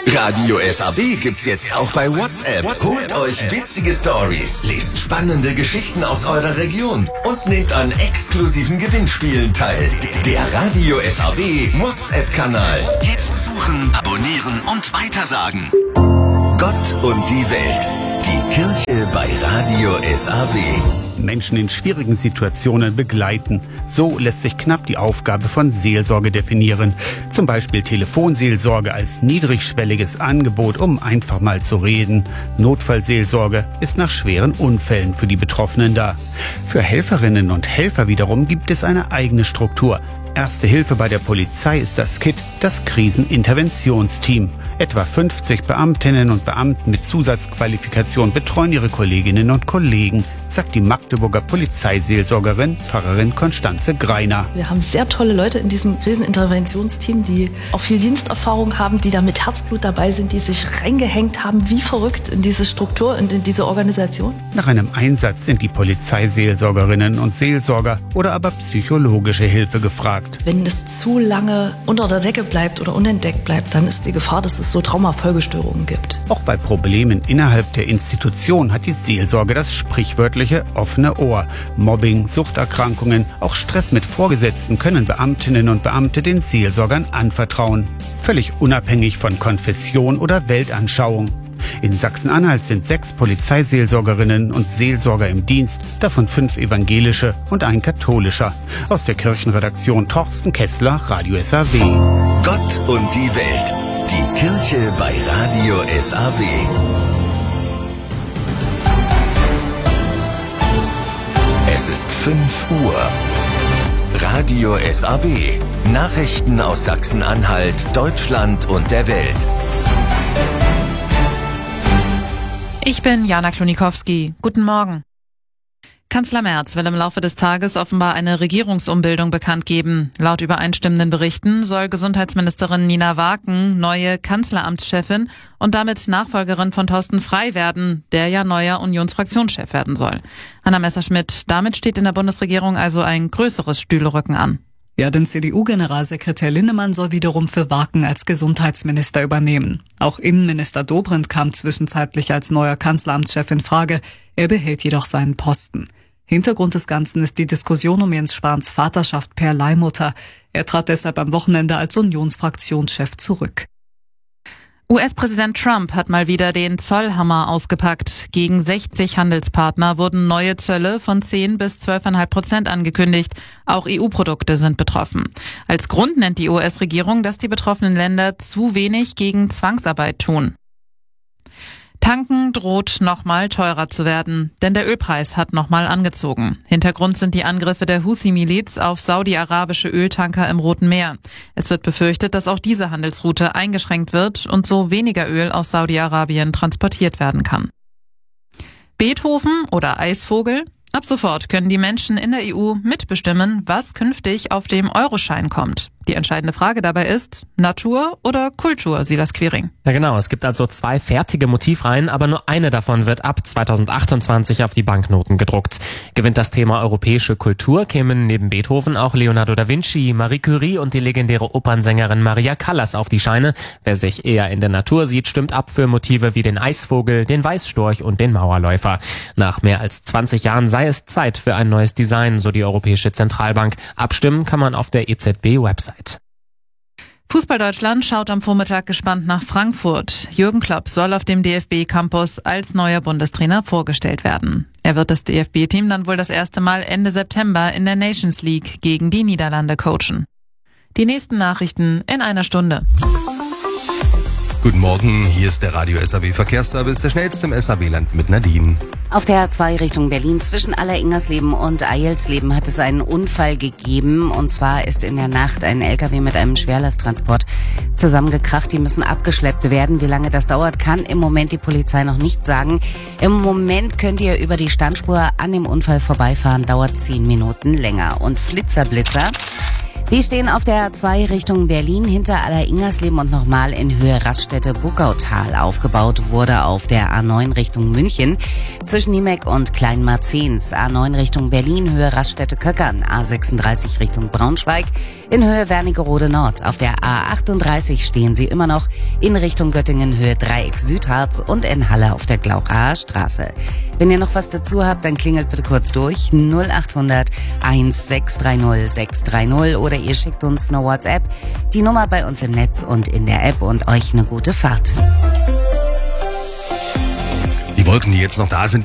Radio SAW gibt's jetzt auch bei WhatsApp. Holt euch witzige Stories, lest spannende Geschichten aus eurer Region und nehmt an exklusiven Gewinnspielen teil. Der Radio SAW WhatsApp-Kanal. Jetzt suchen, abonnieren und weitersagen. Gott und die Welt. Die Kirche bei Radio SAW. Menschen in schwierigen Situationen begleiten. So lässt sich knapp die Aufgabe von Seelsorge definieren. Zum Beispiel Telefonseelsorge als niedrigschwelliges Angebot, um einfach mal zu reden. Notfallseelsorge ist nach schweren Unfällen für die Betroffenen da. Für Helferinnen und Helfer wiederum gibt es eine eigene Struktur. Erste Hilfe bei der Polizei ist das KIT, das Kriseninterventionsteam. Etwa 50 Beamtinnen und Beamten mit Zusatzqualifikation betreuen ihre Kolleginnen und Kollegen, sagt die Magdeburger Polizeiseelsorgerin, Pfarrerin Konstanze Greiner. Wir haben sehr tolle Leute in diesem Kriseninterventionsteam, die auch viel Diensterfahrung haben, die da mit Herzblut dabei sind, die sich reingehängt haben, wie verrückt in diese Struktur und in diese Organisation. Nach einem Einsatz sind die Polizeiseelsorgerinnen und Seelsorger oder aber psychologische Hilfe gefragt. Wenn das zu lange unter der Decke bleibt oder unentdeckt bleibt, dann ist die Gefahr, dass es so Traumafolgestörungen gibt. Auch bei Problemen innerhalb der Institution hat die Seelsorge das sprichwörtliche offene Ohr. Mobbing, Suchterkrankungen, auch Stress mit Vorgesetzten können Beamtinnen und Beamte den Seelsorgern anvertrauen. Völlig unabhängig von Konfession oder Weltanschauung. In Sachsen-Anhalt sind 6 Polizeiseelsorgerinnen und Seelsorger im Dienst, davon 5 evangelische und ein katholischer. Aus der Kirchenredaktion Torsten Kessler, Radio SAW. Gott und die Welt. Die Kirche bei Radio SAW. Es ist 5 Uhr. Radio SAW. Nachrichten aus Sachsen-Anhalt, Deutschland und der Welt. Ich bin Jana Klonikowski. Guten Morgen. Kanzler Merz will im Laufe des Tages offenbar eine Regierungsumbildung bekannt geben. Laut übereinstimmenden Berichten soll Gesundheitsministerin Nina Waken neue Kanzleramtschefin und damit Nachfolgerin von Thorsten Frey werden, der ja neuer Unionsfraktionschef werden soll. Hanna Messerschmidt, damit steht in der Bundesregierung also ein größeres Stühlerücken an. Ja, denn CDU-Generalsekretär Linnemann soll wiederum für Waken als Gesundheitsminister übernehmen. Auch Innenminister Dobrindt kam zwischenzeitlich als neuer Kanzleramtschef in Frage. Er behält jedoch seinen Posten. Hintergrund des Ganzen ist die Diskussion um Jens Spahns Vaterschaft per Leihmutter. Er trat deshalb am Wochenende als Unionsfraktionschef zurück. US-Präsident Trump hat mal wieder den Zollhammer ausgepackt. Gegen 60 Handelspartner wurden neue Zölle von 10 bis 12,5% angekündigt. Auch EU-Produkte sind betroffen. Als Grund nennt die US-Regierung, dass die betroffenen Länder zu wenig gegen Zwangsarbeit tun. Tanken droht nochmal teurer zu werden, denn der Ölpreis hat nochmal angezogen. Hintergrund sind die Angriffe der Houthi-Miliz auf saudi-arabische Öltanker im Roten Meer. Es wird befürchtet, dass auch diese Handelsroute eingeschränkt wird und so weniger Öl aus Saudi-Arabien transportiert werden kann. Beethoven oder Eisvogel? Ab sofort können die Menschen in der EU mitbestimmen, was künftig auf dem Euroschein kommt. Die entscheidende Frage dabei ist, Natur oder Kultur, Silas Quiring? Ja genau, es gibt also 2 fertige Motivreihen, aber nur eine davon wird ab 2028 auf die Banknoten gedruckt. Gewinnt das Thema europäische Kultur, kämen neben Beethoven auch Leonardo da Vinci, Marie Curie und die legendäre Opernsängerin Maria Callas auf die Scheine. Wer sich eher in der Natur sieht, stimmt ab für Motive wie den Eisvogel, den Weißstorch und den Mauerläufer. Nach mehr als 20 Jahren sei es Zeit für ein neues Design, so die Europäische Zentralbank. Abstimmen kann man auf der EZB-Website. Fußball Deutschland schaut am Vormittag gespannt nach Frankfurt. Jürgen Klopp soll auf dem DFB-Campus als neuer Bundestrainer vorgestellt werden. Er wird das DFB-Team dann wohl das erste Mal Ende September in der Nations League gegen die Niederlande coachen. Die nächsten Nachrichten in einer Stunde. Guten Morgen, hier ist der Radio SAW Verkehrsservice, der schnellste im SAW-Land mit Nadine. Auf der A2 Richtung Berlin zwischen Alleringersleben und Eilsleben hat es einen Unfall gegeben. Und zwar ist in der Nacht ein LKW mit einem Schwerlasttransport zusammengekracht. Die müssen abgeschleppt werden. Wie lange das dauert, kann im Moment die Polizei noch nicht sagen. Im Moment könnt ihr über die Standspur an dem Unfall vorbeifahren. Dauert 10 Minuten länger. Und Flitzer. Die stehen auf der A2 Richtung Berlin hinter Aller-Ingersleben und nochmal in Höhe Raststätte-Buckautal. Aufgebaut wurde auf der A9 Richtung München zwischen Niemeck und Kleinmarzens. A9 Richtung Berlin, Höhe Raststätte-Köckern. A36 Richtung Braunschweig in Höhe Wernigerode Nord. Auf der A38 stehen sie immer noch in Richtung Göttingen, Höhe Dreieck Südharz und in Halle auf der Glauchaer Straße. Wenn ihr noch was dazu habt, dann klingelt bitte kurz durch 0800 1630 630 oder ihr schickt uns eine WhatsApp, die Nummer bei uns im Netz und in der App und euch eine gute Fahrt. Die Wolken, die jetzt noch da sind,